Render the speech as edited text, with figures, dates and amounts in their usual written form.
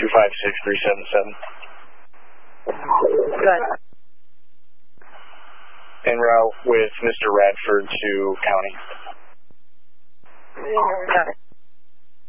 256-377. Good. En route with Mr. Radford to County. Got it.